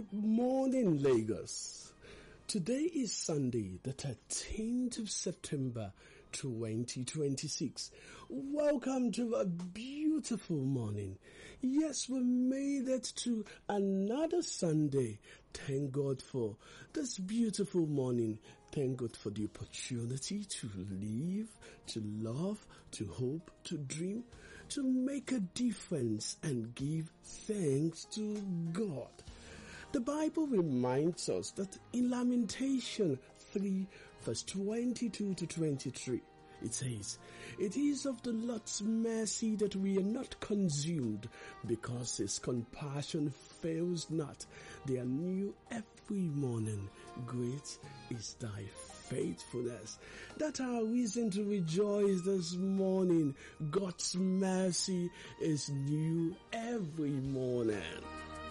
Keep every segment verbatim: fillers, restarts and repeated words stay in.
Good morning, Lagos. Today is Sunday, the thirteenth of September, twenty twenty-six. Welcome to a beautiful morning. Yes, we made it to another Sunday. Thank God for this beautiful morning. Thank God for the opportunity to live, to love, to hope, to dream, to make a difference and give thanks to God. The Bible reminds us that in Lamentation three verse twenty-two to twenty-three, it says, "It is of the Lord's mercy that we are not consumed, because his compassion fails not. They are new every morning. Great is thy faithfulness." That's our reason to rejoice this morning. God's mercy is new every morning.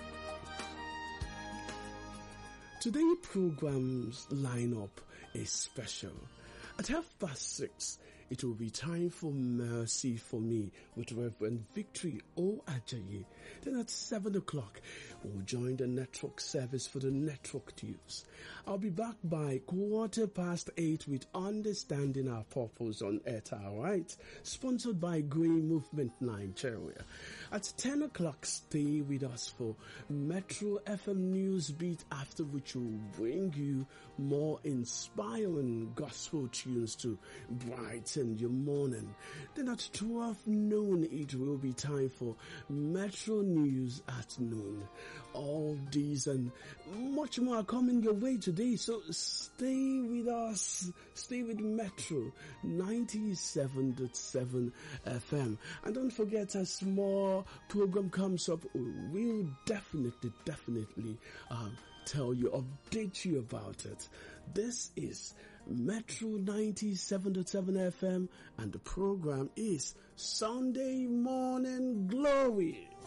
Today's program's lineup is special. At half past six, it will be time for Mercy for Me with Reverend Victory O. Ajayi. Then at seven o'clock, we'll join the network service for the network news. I'll be back by quarter past eight with Understanding Our Purpose on Eta Right, sponsored by Green Movement Nigeria. At ten o'clock, stay with us for Metro F M News Beat, after which we'll bring you more inspiring gospel tunes to brighten your morning. Then at twelve noon, it will be time for Metro News at noon. All these and much more are coming your way today, so stay with us. Stay with Metro ninety-seven point seven F M. And don't forget, as more program comes up, we'll definitely, definitely um, tell you, update you about it. This is Metro ninety-seven point seven F M, and the program is Sunday Morning Glory.